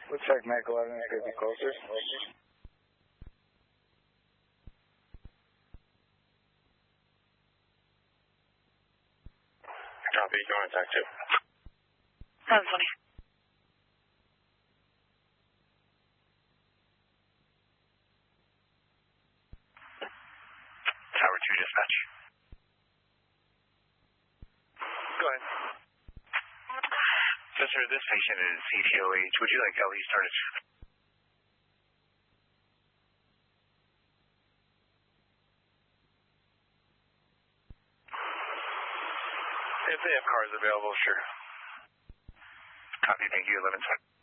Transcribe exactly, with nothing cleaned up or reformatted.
Looks like Mac eleven could be closer. Copy, go on, talk to. seven twenty. Tower two dispatch. Go ahead. So, sir, this patient is C T O H. Would you like L E started? If they have cars available, sure. Copy, thank you, eleven twenty.